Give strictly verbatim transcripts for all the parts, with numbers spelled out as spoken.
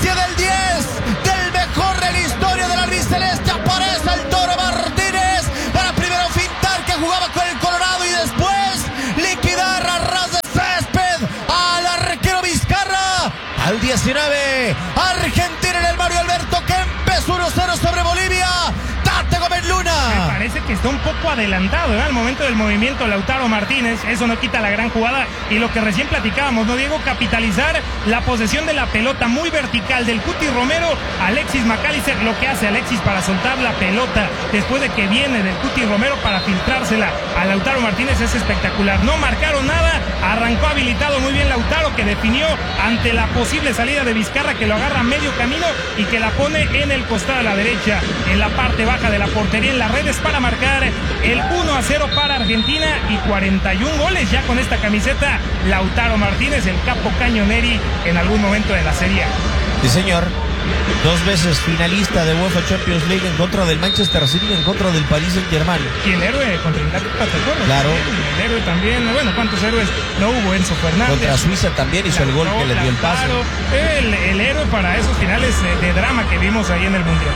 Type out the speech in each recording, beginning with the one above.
asistencia del diez, del mejor de la historia del albiceleste. Aparece el Toro Martínez para primero fintar que jugaba con el Colorado y después liquidar a ras de césped al arquero Vizcarra. Al diecinueve, Argentina en el Mario Alberto Kempes, uno cero sobre Bolivia. Tate Gómez Luna. Me parece que está un poco adelantado, ¿eh? Al momento del movimiento Lautaro Martínez. Eso no quita la gran jugada. Y lo que recién platicábamos, ¿no, Diego? Capitalizar la posesión de la pelota muy vertical del Cuti Romero. Alexis McAllister, lo que hace Alexis para soltar la pelota después de que viene del Cuti Romero para filtrársela a Lautaro Martínez es espectacular. No marcaron nada. Arrancó habilitado muy bien Lautaro, que definió ante la posible salida de Vizcarra, que lo agarra a medio camino y que la pone en el costado a la derecha, en la parte baja de la portería, en las redes, para marcar el uno a cero para Argentina y cuarenta y un goles ya con esta camiseta. Lautaro Martínez, el capo cañoneri en algún momento de la serie. Sí, señor. Dos veces finalista de UEFA Champions League en contra del Manchester City y en contra del Paris Saint-Germain. Y el héroe contra Inglaterra, ¿te acuerdas? Claro. El héroe también. Bueno, ¿cuántos héroes no hubo? Enzo Fernández. Contra Suiza también hizo el gol que le dio el pase. El, el héroe para esos finales de, de drama que vimos ahí en el Mundial.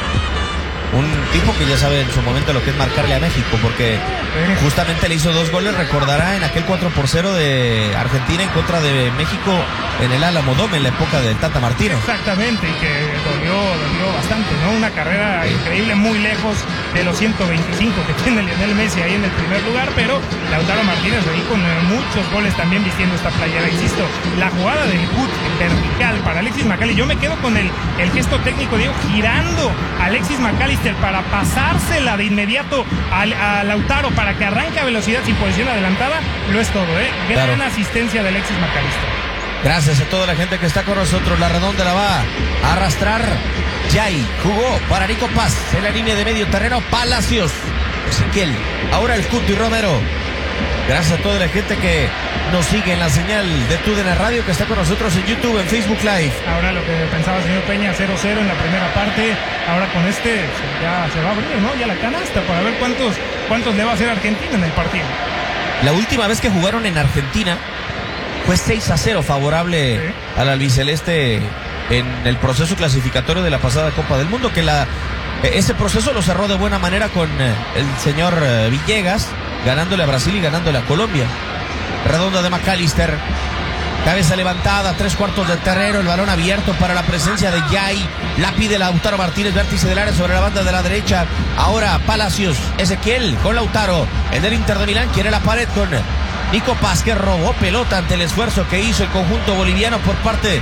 Un tipo que ya sabe en su momento lo que es marcarle a México, porque justamente le hizo dos goles, recordará, en aquel cuatro por cero de Argentina en contra de México en el Álamo Dome en la época del Tata Martino. Exactamente, y que dolió, dolió bastante, ¿no? Una carrera increíble, muy lejos de los ciento veinticinco que tiene Lionel Messi ahí en el primer lugar, pero Lautaro Martínez ahí con muchos goles también vistiendo esta playera. Insisto, la jugada del cut vertical para Alexis McAllister. Yo me quedo con el, el gesto técnico, Diego, girando a Alexis McAllister para pasársela de inmediato a, a Lautaro para que arranque a velocidad sin posición adelantada. Lo es todo, ¿eh? Gran claro. asistencia de Alexis McAllister. Gracias a toda la gente que está con nosotros. La redonda la va a arrastrar Jay. Jugó para Nico Paz en la línea de medio terreno. Palacios, Ezequiel, ahora el Cuti Romero. Gracias a toda la gente que nos sigue en la señal de T U D N Radio, que está con nosotros en YouTube, en Facebook Live. Ahora lo que pensaba el señor Peña, cero cero en la primera parte. Ahora con este ya se va a abrir, ¿no? Ya la canasta para ver cuántos, cuántos le va a hacer Argentina en el partido. La última vez que jugaron en Argentina fue seis a cero favorable ¿sí? al albiceleste en el proceso clasificatorio de la pasada Copa del Mundo, que la ese proceso lo cerró de buena manera con el señor Villegas, ganándole a Brasil y ganándole a Colombia. Redonda de McAllister, cabeza levantada, tres cuartos de terreno, el balón abierto para la presencia de Jay. La pide Lautaro Martínez, vértice del área sobre la banda de la derecha. Ahora Palacios, Ezequiel con Lautaro, el del Inter de Milán quiere la pared con Nico Paz, que robó pelota ante el esfuerzo que hizo el conjunto boliviano por parte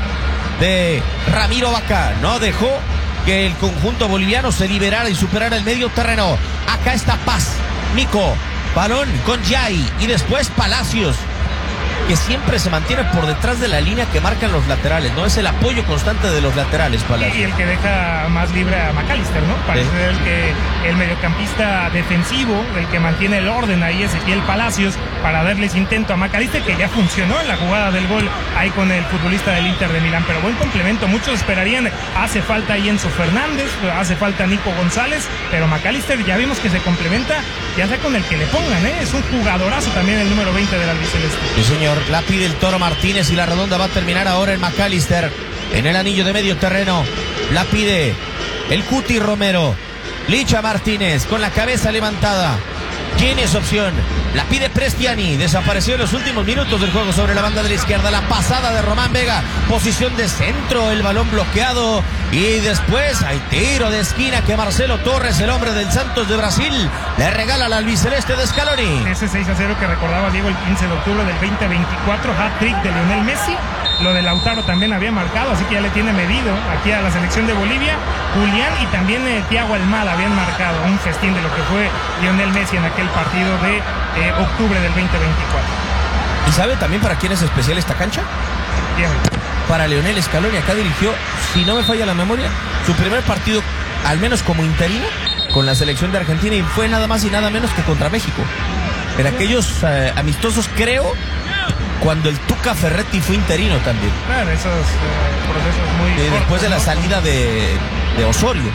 de Ramiro Vaca. No dejó que el conjunto boliviano se liberara y superara el medio terreno. Acá está Paz, Nico, balón con Jay y después Palacios, que siempre se mantiene por detrás de la línea que marcan los laterales, ¿no? Es el apoyo constante de los laterales, Palacios. Y el que deja más libre a McAllister, ¿no? Parece sí. el que el mediocampista defensivo, el que mantiene el orden ahí, Ezequiel Palacios, para darles intento a McAllister, que ya funcionó en la jugada del gol ahí con el futbolista del Inter de Milán. Pero buen complemento, muchos esperarían, hace falta ahí Enzo Fernández, hace falta Nico González, pero McAllister ya vimos que se complementa, ya sea con el que le pongan, ¿eh? Es un jugadorazo también el número veinte del albiceleste. Sí, señor. La pide el Toro Martínez y la redonda va a terminar ahora en McAllister, en el anillo de medio terreno. La pide el Cuti Romero. Licha Martínez con la cabeza levantada. Tiene esa opción. La pide Prestiani. Desapareció en los últimos minutos del juego sobre la banda de la izquierda. La pasada de Román Vega. Posición de centro. El balón bloqueado. Y después hay tiro de esquina que Marcelo Torres, el hombre del Santos de Brasil, le regala al albiceleste de Scaloni. Ese seis a cero que recordaba Diego el quince de octubre del veinte veinticuatro. Hat-trick de Lionel Messi. Lo de Lautaro también había marcado, así que ya le tiene medido aquí a la selección de Bolivia. Julián y también eh, Thiago Almada habían marcado un festín de lo que fue Lionel Messi en aquel partido de eh, octubre del veinte veinticuatro. ¿Y sabe también para quién es especial esta cancha? Bien. Para Lionel Scaloni. Acá dirigió, si no me falla la memoria, su primer partido, al menos como interino, con la selección de Argentina, y fue nada más y nada menos que contra México. En aquellos eh, amistosos, creo, cuando el Tuca Ferretti fue interino también. Claro, esos eh, procesos muy eh, cortos, después de la ¿no? salida de, de Osorio,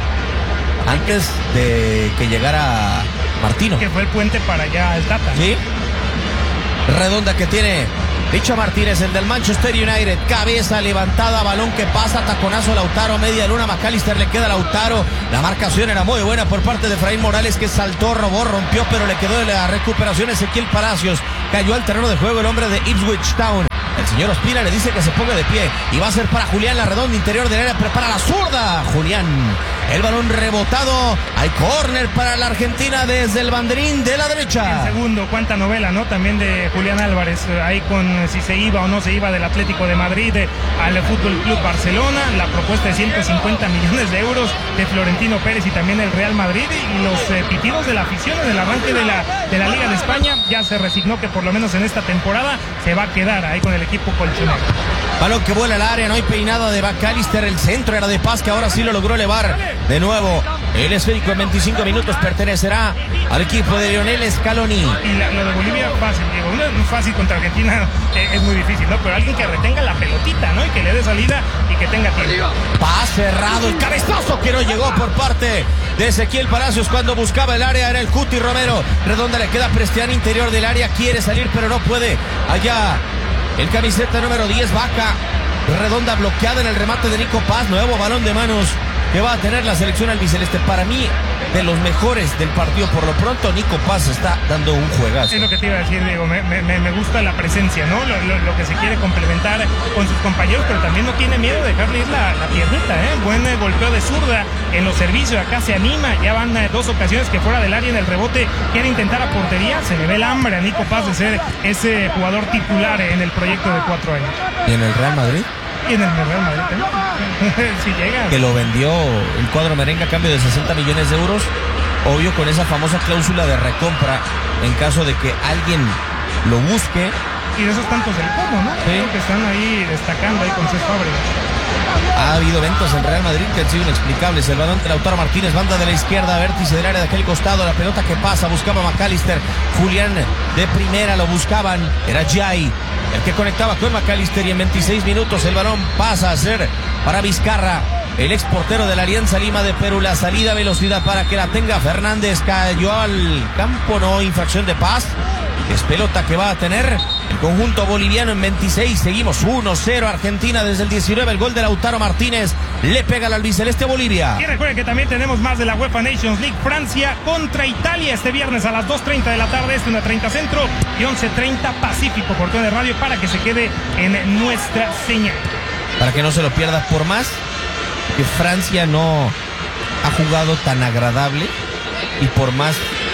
antes de que llegara Martino. Que fue el puente para allá al Tata. Sí. Redonda que tiene Licha Martínez, el del Manchester United, cabeza levantada, balón que pasa, taconazo Lautaro, media luna, McAllister, le queda a Lautaro, la marcación era muy buena por parte de Efraín Morales, que saltó, robó, rompió, pero le quedó de la recuperación Ezequiel Palacios, cayó al terreno de juego el hombre de Ipswich Town. El señor Ospina le dice que se ponga de pie y va a ser para Julián la redonda interior del área, prepara la zurda, Julián, el balón rebotado, hay córner para la Argentina desde el banderín de la derecha. El segundo, cuánta novela, ¿no? También de Julián Álvarez, ahí con si se iba o no se iba del Atlético de Madrid al Fútbol Club Barcelona, la propuesta de ciento cincuenta millones de euros de Florentino Pérez y también el Real Madrid, y los eh, pitidos de la afición en el arranque de la, de la Liga de España. Ya se resignó que por lo menos en esta temporada se va a quedar ahí con el equipo colchonero. Balón que vuela al área, no hay peinada de McAllister, el centro era de Paz, que ahora sí lo logró elevar de nuevo. El esférico en veinticinco minutos pertenecerá al equipo de Lionel Scaloni. Y la, lo de Bolivia fácil, Diego, no es fácil contra Argentina, eh, es muy difícil, ¿no? Pero alguien que retenga la pelotita, ¿no? Y que le dé salida y que tenga tiempo. Paz cerrado, el cabezazo que no llegó por parte de Ezequiel Palacios cuando buscaba el área, era el Cuti Romero. Redonda le queda Prestiani, interior del área, quiere salir pero no puede. Allá el camiseta número diez, Vaca. Redonda bloqueada en el remate de Nico Paz. Nuevo balón de manos que va a tener la selección albiceleste. Para mí, de los mejores del partido por lo pronto, Nico Paz está dando un juegazo. Es lo que te iba a decir, Diego, me, me, me gusta la presencia, ¿no? Lo, lo, lo que se quiere complementar con sus compañeros, pero también no tiene miedo de dejarle ir la, la piernita, ¿eh? Buen eh, golpeo de zurda en los servicios, acá se anima, ya van eh, dos ocasiones que fuera del área en el rebote quiere intentar a portería, se le ve el hambre a Nico Paz de ser ese jugador titular en el proyecto de cuatro años. ¿Y en el Real Madrid? Y en el Real Madrid también. Si llega. Que lo vendió el cuadro merengue a cambio de sesenta millones de euros. Obvio, con esa famosa cláusula de recompra en caso de que alguien lo busque. Y de esos tantos del Como, ¿no? Sí. Creo que están ahí destacando ahí con Cés Fábregas. Ha habido ventas en Real Madrid que han sido inexplicables. El balón de Lautaro Martínez, banda de la izquierda, vértice del área de aquel costado. La pelota que pasa, buscaba McAllister. Julián de primera lo buscaban. Era Jai el que conectaba con McAllister, y en veintiséis minutos el balón pasa a ser para Vizcarra, el ex portero de la Alianza Lima de Perú. La salida, velocidad para que la tenga Fernández, cayó al campo, no, infracción de Paz. Es pelota que va a tener el conjunto boliviano en veintiséis. Seguimos uno cero Argentina desde el diecinueve. El gol de Lautaro Martínez le pega al albiceleste Bolivia. Y recuerden que también tenemos más de la UEFA Nations League. Francia contra Italia este viernes a las dos treinta de la tarde, este una treinta centro y once treinta Pacífico, por T N Radio, para que se quede en nuestra señal. Para que no se lo pierda, por más que Francia no ha jugado tan agradable y por más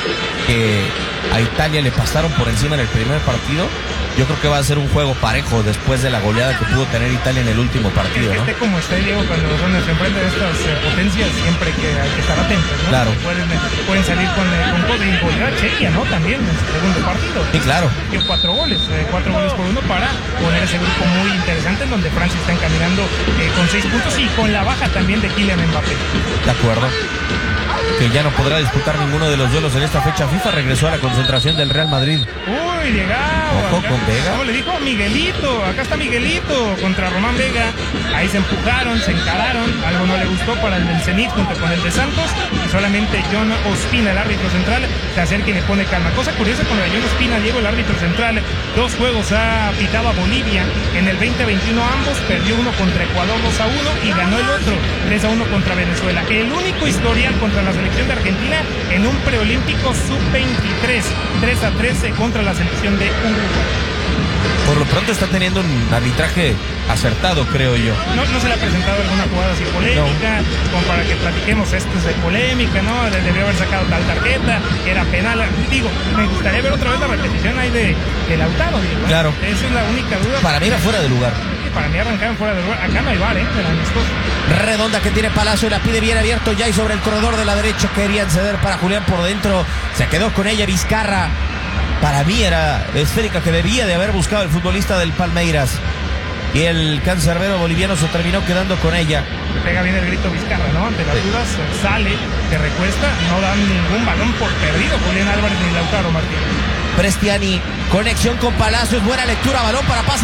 que a Italia le pasaron por encima en el primer partido, yo creo que va a ser un juego parejo después de la goleada que pudo tener Italia en el último partido, que ¿no? esté como esté, Diego, cuando son, se enfrentan estas eh, potencias, siempre que hay que estar atentos, ¿no? Claro. Pueden, pueden salir con, eh, con cosas y golear a Chequia, ¿no? También en su segundo partido. Sí, claro. Dio cuatro goles, eh, cuatro goles por uno para poner ese grupo muy interesante en donde Francia está encaminando eh, con seis puntos y con la baja también de Kylian Mbappé. De acuerdo. Que ya no podrá disputar ninguno de los duelos en esta fecha FIFA. Regresó a la concentración del Real Madrid. Uy, llegado. Ojo con Vega. ¿Cómo le dijo? Miguelito. Acá está Miguelito contra Román Vega. Ahí se empujaron, se encararon. Algo no le gustó para el del Zenit junto con el de Santos. Y solamente John Ospina, el árbitro central, se acerca y le pone calma. Cosa curiosa con el John Ospina, Diego, el árbitro central. Dos juegos ha pitado a Bolivia. En el veinte veintiuno ambos. Perdió uno contra Ecuador dos a uno y ganó el otro tres a uno contra Venezuela. El único historial contra la selección de Argentina en un preolímpico sub veintitrés, tres a trece contra la selección de Uruguay. Por lo pronto está teniendo un arbitraje acertado, creo yo. No, no se le ha presentado alguna jugada así polémica, no. Como para que platiquemos, esto es de polémica, ¿no? Debió haber sacado tal tarjeta, era penal. Digo, me gustaría ver otra vez la repetición ahí de, de Lautaro, digo. Claro. Esa es la única duda. Para mí era fuera de lugar. Para mí arrancaron fuera de lugar. Acá no hay bar, ¿eh? Pero amistoso. Redonda que tiene Palacio y la pide bien abierto ya, y sobre el corredor de la derecha querían ceder para Julián por dentro. Se quedó con ella Vizcarra. Para mí era esférica que debía de haber buscado el futbolista del Palmeiras. Y el cancerbero boliviano se terminó quedando con ella. Pega bien el grito Vizcarra, ¿no? Ante las dudas, sale, se recuesta, no dan ningún balón por perdido Julián Álvarez ni Lautaro Martínez. Prestiani, conexión con Palacios, buena lectura, balón para pase.